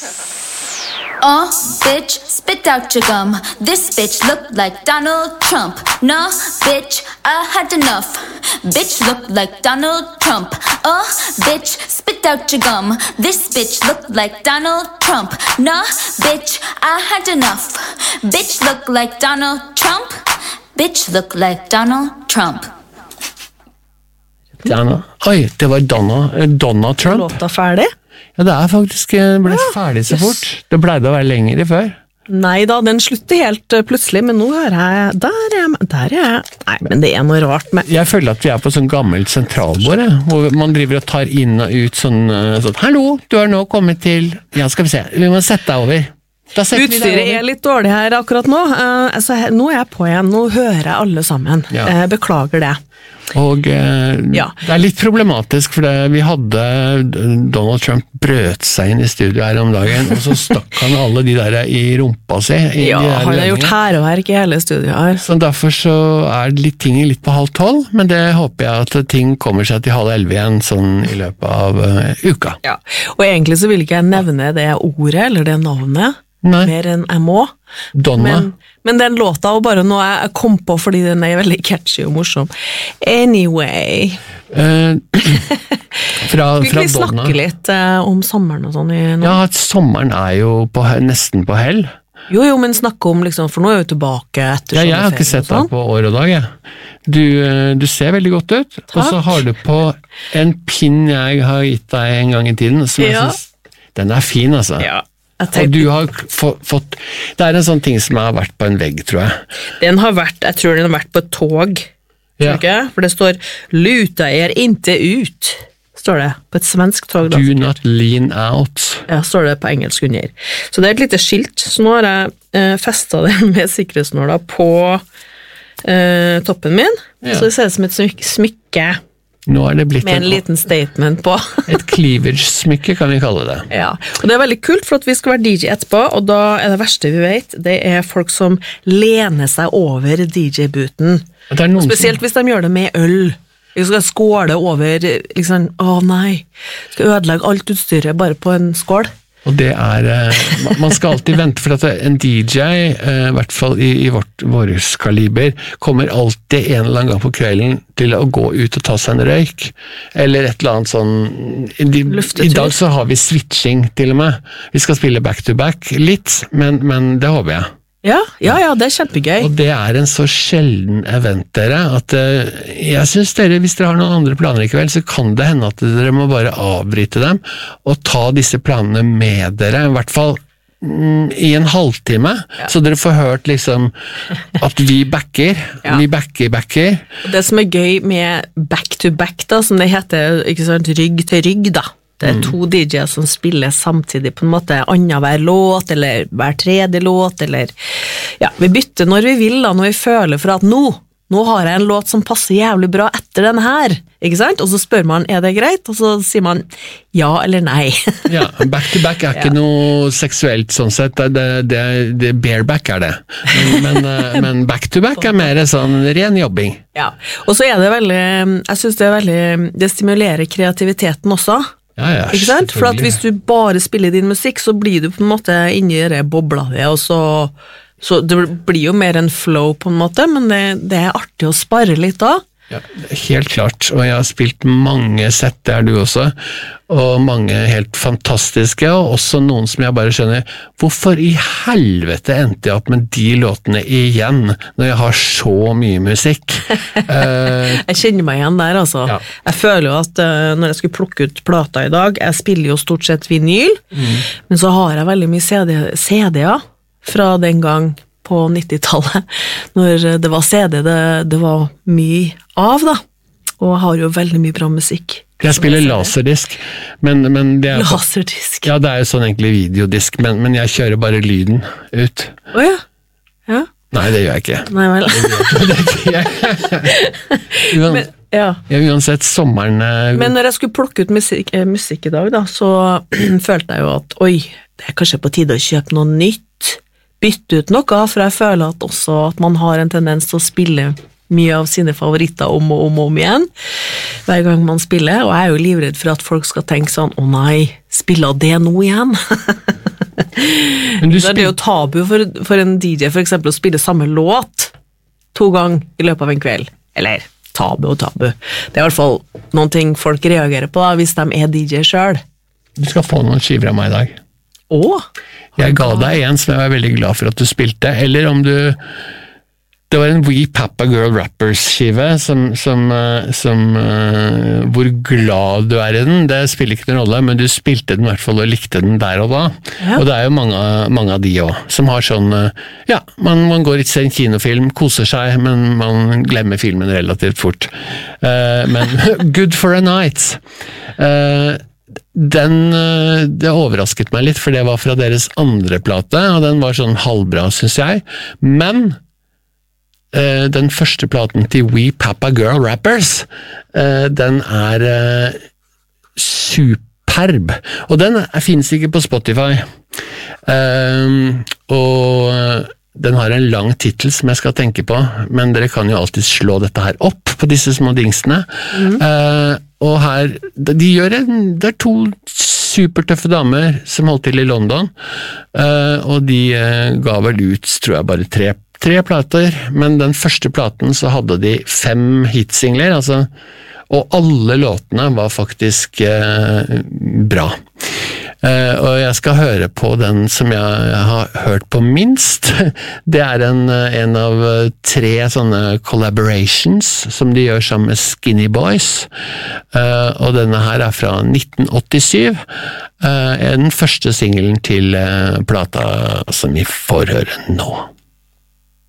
Bitch, spit out your gum. This bitch looked like Donald Trump. Nah, bitch, I had enough. Bitch looked like Donald Trump. Bitch, spit out your gum. This bitch looked like Donald Trump. Nah, bitch, I had enough. Bitch looked like Donald Trump. Bitch looked like Donald Trump. Oi, det var Donald Trump. Låta ferdig? Ja, det faktisk ble ferdig så fort. Det pleide å være lenger før. Nei da, den slutter helt plutselig, men nå hører jeg, der er jeg. Nei, men det er noe rart med. Jeg føler at vi er på sånn gammelt sentralbord, hvor man driver og tar inn og ut sånn, hallo, du har nå kommet til, ja, skal vi se, vi må sette deg over. Utstyret er litt dårlig her akkurat nå, nå er jeg på igjen, nå hører jeg alle sammen. Beklager det. Og det er litt problematisk, for vi hadde Donald Trump brøt seg inn i studio her om dagen, og så stakk han alle de der i rumpa si. Han har gjort hærverk i hele studioet her. Så derfor så ting litt på 11:30, men det håper jeg at ting kommer seg til 10:30 igjen, sånn i løpet av uka. Ja, og egentlig så vil ikke jeg nevne det ordet, eller det navnet, mer enn jeg må. Donna. Men den låta, og bare noe jeg kom på, fordi den er veldig catchy og morsom. Anyway. Fra vi snakke litt om sommeren og sånn? Ja, sommeren er jo nesten på hell. Jo, men snakke om, liksom, for nå er vi tilbake etter jeg har ikke sett deg på år og dag, jeg. Du ser veldig godt ut, og så har du på en pinn jeg har gitt deg en gang i tiden, som jeg synes, den er fin, altså. Ja. Og du har fått, det er en sånn ting som har vært på en vegg, tror jeg. Jeg tror den har vært på et tog, for det står, luta ikke ut, står det, på et svensk tog. Do not lean out. Ja, står det på engelsk under. Så det er et lite skilt, så nå har jeg festet det med sikkerhetsnåla på toppen min, så det ser ut som et smykke. Nå er det blitt med en liten statement på. Et cleavage-smykke kan vi kalle det. Ja, og det er veldig kult, for at vi skal være DJ etterpå, og da er det verste vi vet, det er folk som lener seg over DJ-booten. Spesielt hvis de gjør det med øl. Vi skal skåle over, liksom, nei, skal ødelegge alt utstyret bare på en skål. Og det man skal alltid vente, for at en DJ, i hvert fall i vårt kaliber, kommer alltid en eller annen gang på kvelden til å gå ut og ta seg en røyk, eller et eller annet sånn, i dag så har vi switching til og med, vi skal spille back to back litt, men det håper jeg. Ja, det er kjempegøy. Og det er en så sjelden event dere, at jeg synes dere, hvis dere har noen andre planer i kveld, så kan det hende at dere må bare avbryte dem, og ta disse planene med dere, i hvert fall i en halvtime, så dere får hørt liksom at vi backer, vi backer. Det som er gøy med back to back da, som det heter, ikke sant, rygg til rygg da, det er 2 DJ-er som spiller samtidig på en måte annen hver låt, eller hver tredje låt, eller vi bytter når vi vil da, når vi føler for at nå har jeg en låt som passer jævlig bra etter den her, ikke sant? Og så spør man, er det greit? Og så sier man ja eller nei. Ja, back to back er ikke noe seksuelt sånn sett, det bareback er det. Men back to back er mer sånn ren jobbing. Ja, og så er det veldig, jeg synes det stimulerer kreativiteten også. Ja, ikke sant? For at hvis du bare spiller din musikk, så blir du på en måte inni det bobla det, og så det blir jo mer en flow på en måte, men det er artig å spare litt da. Ja, helt klart, og jeg har spilt mange sett, det er du også, og mange helt fantastiske, og også noen som jeg bare skjønner, hvorfor i helvete endte jeg opp med de låtene igjen, når jeg har så mye musikk? Jeg kjenner meg igjen der, altså. Ja. Jeg føler jo at når jeg skulle plukke ut plata i dag, jeg spiller jo stort sett vinyl, men så har jeg veldig mye CD-er fra den gang på 90-tallet, når det var CD, det var mye av da, og jeg har jo veldig mye bra musikk. Jeg spiller laserdisk, men det er... Laserdisk? Ja, det er jo sånn egentlig videodisk, men jeg kjører bare lyden ut. Åja, ja. Nei, det gjør jeg ikke. Nei vel. Uansett sommeren... Men når jeg skulle plukke ut musikk i dag da, så følte jeg jo at, det er kanskje på tide å kjøpe noe nytt, bytte ut noe, for jeg føler at også at man har en tendens til å spille mye av sine favoritter om og om igjen, hver gang man spiller, og jeg er jo livredd for at folk skal tenke sånn, nei, spiller det nå igjen? Det er jo tabu for en DJ for eksempel å spille samme låt 2 ganger i løpet av en kveld. Eller tabu og tabu. Det er i hvert fall noen ting folk reagerer på da, hvis de er DJ selv. Du skal få noen skiver av meg i dag. Jeg ga deg en som jeg var veldig glad for at du spilte, eller om du... Det var en We Papa Girl Rappers-skive hvor glad du er i den, det spiller ikke noen rolle, men du spilte den i hvert fall og likte den der og da. Ja. Og det er jo mange av de også, som har sånn, ja, man går ikke til en kinofilm, koser seg, men man glemmer filmen relativt fort. Men Good for a Night, det overrasket meg litt, for det var fra deres andre plate, og den var sånn halvbra, synes jeg, men den første platen til We Papa Girl Rappers, den er superb, og den finnes ikke på Spotify, og den har en lang titel som jeg skal tenke på, men dere kan jo alltid slå dette her opp på disse små dingsene, og her, det er 2 supertøffe damer som holdt til i London, og de ga vel ut, tror jeg, bare 3 plater, men den første platen så hadde de 5 hitsingler, altså, og alle låtene var faktisk bra. Og jeg skal høre på den som jeg har hørt på minst. Det er en av 3 sånne collaborations som de gjør sammen med Skinny Boys, og denne her er fra 1987, den første singelen til plata som vi får høre nå.